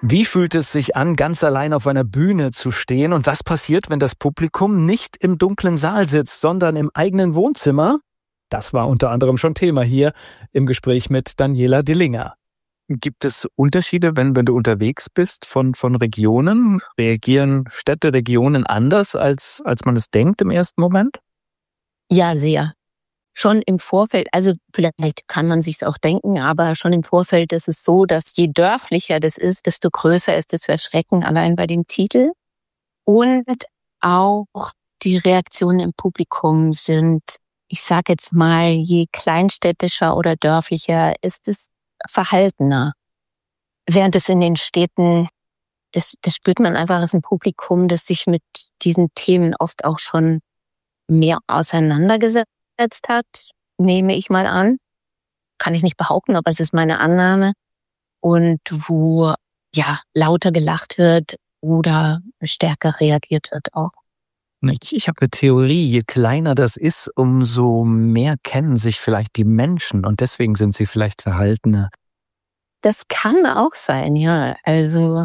Wie fühlt es sich an, ganz allein auf einer Bühne zu stehen? Und was passiert, wenn das Publikum nicht im dunklen Saal sitzt, sondern im eigenen Wohnzimmer? Das war unter anderem schon Thema hier im Gespräch mit Daniela Dillinger. Gibt es Unterschiede, wenn du unterwegs bist von Regionen? Reagieren Städte, Regionen anders, als man es denkt im ersten Moment? Ja, sehr. Schon im Vorfeld, also vielleicht kann man sich's auch denken, aber schon im Vorfeld ist es so, dass je dörflicher das ist, desto größer ist das Erschrecken allein bei dem Titel. Und auch die Reaktionen im Publikum sind, ich sag jetzt mal, je kleinstädtischer oder dörflicher ist es verhaltener. Während es in den Städten, das spürt man einfach, ist ein Publikum, das sich mit diesen Themen oft auch schon mehr auseinandergesetzt hat, nehme ich mal an. Kann ich nicht behaupten, aber es ist meine Annahme. Und wo lauter gelacht wird oder stärker reagiert wird auch. Ich habe eine Theorie, je kleiner das ist, umso mehr kennen sich vielleicht die Menschen und deswegen sind sie vielleicht verhaltener. Das kann auch sein, ja. Also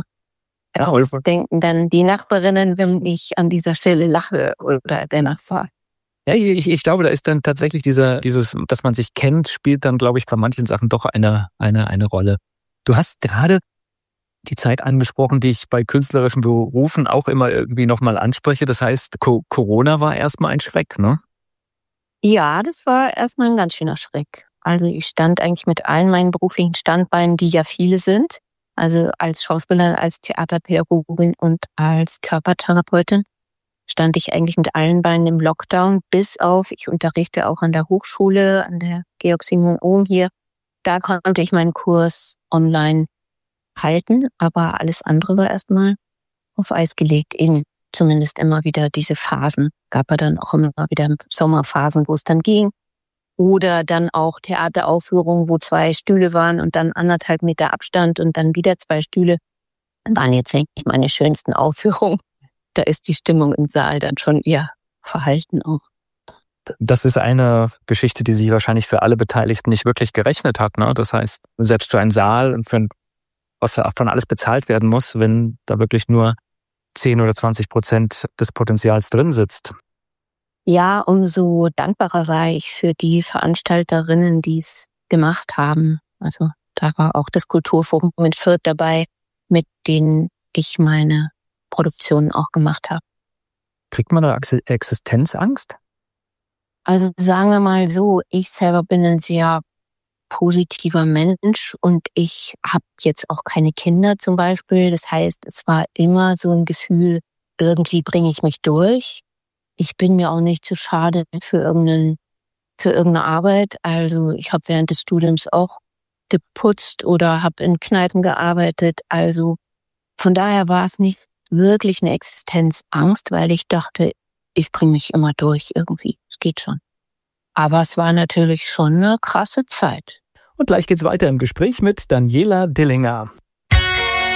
denken dann die Nachbarinnen, wenn ich an dieser Stelle lache oder der Nachbar. Ja, ich glaube, da ist dann tatsächlich dieses, dass man sich kennt, spielt dann, glaube ich, bei manchen Sachen doch eine Rolle. Du hast gerade die Zeit angesprochen, die ich bei künstlerischen Berufen auch immer irgendwie nochmal anspreche. Das heißt, Corona war erstmal ein Schreck, ne? Ja, das war erstmal ein ganz schöner Schreck. Also ich stand eigentlich mit allen meinen beruflichen Standbeinen, die ja viele sind, also als Schauspielerin, als Theaterpädagogin und als Körpertherapeutin, stand ich eigentlich mit allen Beinen im Lockdown, bis auf, ich unterrichte auch an der Hochschule, an der Georg Simon Ohm hier. Da konnte ich meinen Kurs online halten, aber alles andere war erstmal auf Eis gelegt, zumindest immer wieder diese Phasen. Gab ja dann auch immer wieder Sommerphasen, wo es dann ging. Oder dann auch Theateraufführungen, wo 2 Stühle waren und dann 1,5 Meter Abstand und dann wieder 2 Stühle. Dann waren jetzt eigentlich meine schönsten Aufführungen. Da ist die Stimmung im Saal dann schon eher verhalten auch. Das ist eine Geschichte, die sich wahrscheinlich für alle Beteiligten nicht wirklich gerechnet hat, ne? Das heißt, selbst für einen Saal und was davon alles bezahlt werden muss, wenn da wirklich nur 10 oder 20% des Potenzials drin sitzt. Ja, umso dankbarer war ich für die Veranstalterinnen, die es gemacht haben. Also da war auch das Kulturforum in Fürth dabei, mit denen ich meine Produktionen auch gemacht habe. Kriegt man da Existenzangst? Also sagen wir mal so, ich selber bin ein sehr positiver Mensch und ich habe jetzt auch keine Kinder zum Beispiel. Das heißt, es war immer so ein Gefühl, irgendwie bringe ich mich durch. Ich bin mir auch nicht zu schade für irgendeine Arbeit. Also ich habe während des Studiums auch geputzt oder habe in Kneipen gearbeitet. Also von daher war es nicht wirklich eine Existenzangst, weil ich dachte, ich bringe mich immer durch irgendwie. Es geht schon. Aber es war natürlich schon eine krasse Zeit. Und gleich geht's weiter im Gespräch mit Daniela Dillinger.